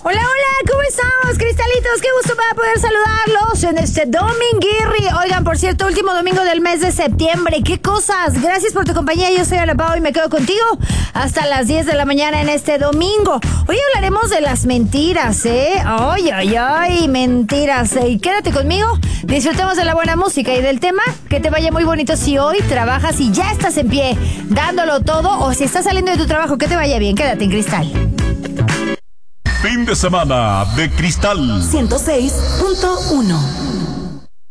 Hola, hola, ¿cómo estamos, cristalitos? Qué gusto para poder saludarlos en este dominguirri. Oigan, por cierto, último domingo del mes de septiembre. ¡Qué cosas! Gracias por tu compañía. Yo soy Ana Pao y me quedo contigo hasta las 10 de la mañana en este domingo. Hoy hablaremos de las mentiras, ¿eh? ¡Ay, ay, ay! Mentiras. Y quédate conmigo. Disfrutemos de la buena música y del tema. Que te vaya muy bonito si hoy trabajas y ya estás en pie, dándolo todo, o si estás saliendo de tu trabajo, que te vaya bien. Quédate en Cristal. Fin de semana de Cristal 106.1.